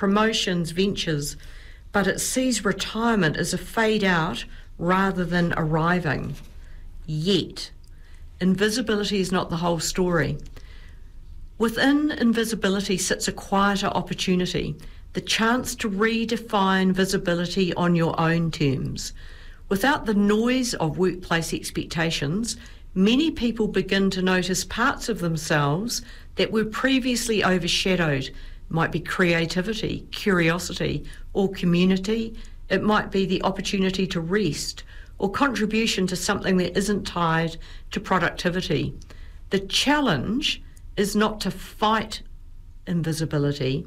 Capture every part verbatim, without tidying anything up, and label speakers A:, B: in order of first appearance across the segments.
A: promotions, ventures, but it sees retirement as a fade out rather than arriving. Yet, invisibility is not the whole story. Within invisibility sits a quieter opportunity, the chance to redefine visibility on your own terms. Without the noise of workplace expectations, many people begin to notice parts of themselves that were previously overshadowed. It might be creativity, curiosity, or community. It might be the opportunity to rest or contribution to something that isn't tied to productivity. The challenge is not to fight invisibility,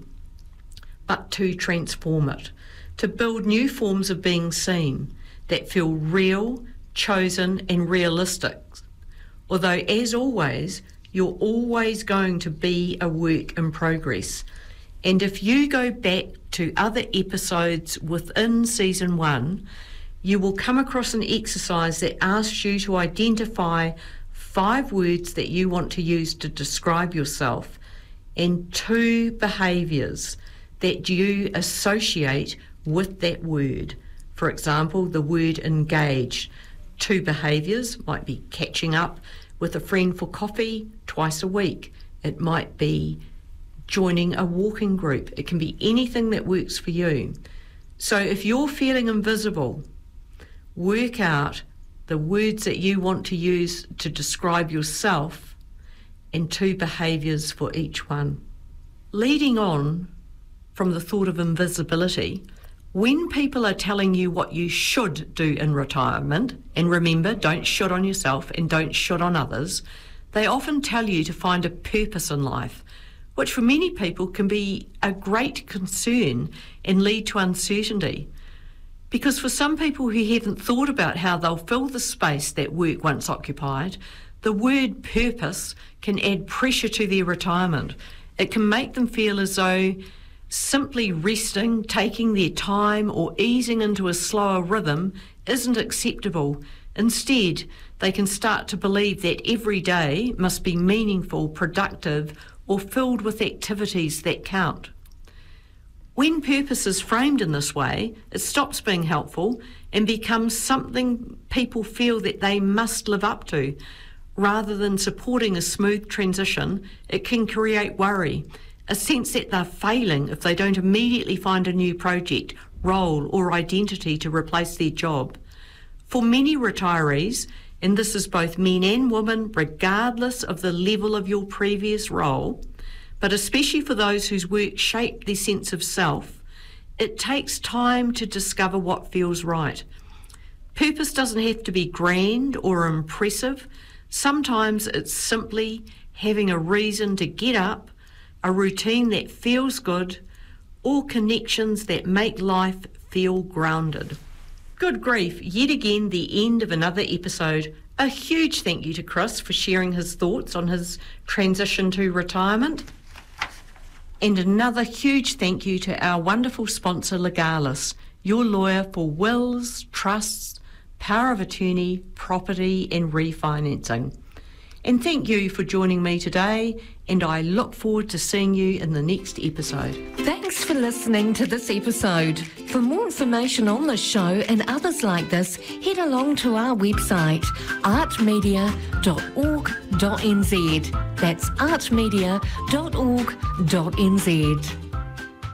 A: but to transform it, to build new forms of being seen that feel real, chosen, and realistic. Although, as always, you're always going to be a work in progress. And if you go back to other episodes within season one, you will come across an exercise that asks you to identify five words that you want to use to describe yourself and two behaviours that you associate with that word. For example, the word engage. Two behaviours might be catching up with a friend for coffee twice a week. It might be joining a walking group. It can be anything that works for you. So if you're feeling invisible, work out the words that you want to use to describe yourself and two behaviours for each one. Leading on from the thought of invisibility, when people are telling you what you should do in retirement, and remember, don't should on yourself and don't should on others, they often tell you to find a purpose in life, which for many people can be a great concern and lead to uncertainty. Because for some people who haven't thought about how they'll fill the space that work once occupied, the word purpose can add pressure to their retirement. It can make them feel as though simply resting, taking their time, or easing into a slower rhythm isn't acceptable. Instead, they can start to believe that every day must be meaningful, productive, or filled with activities that count. When purpose is framed in this way, it stops being helpful and becomes something people feel that they must live up to. Rather than supporting a smooth transition, it can create worry, a sense that they're failing if they don't immediately find a new project, role, or identity to replace their job. For many retirees, and this is both men and women, regardless of the level of your previous role, but especially for those whose work shaped their sense of self, it takes time to discover what feels right. Purpose doesn't have to be grand or impressive. Sometimes it's simply having a reason to get up, a routine that feels good, or connections that make life feel grounded. Good grief, yet again the end of another episode. A huge thank you to Chris for sharing his thoughts on his transition to retirement. And another huge thank you to our wonderful sponsor Legalis, your lawyer for wills, trusts, power of attorney, property and refinancing. And thank you for joining me today, and I look forward to seeing you in the next episode.
B: Thanks for listening to this episode. For more information on this show and others like this, head along to our website, art media dot org dot n z. That's art media dot org dot n z.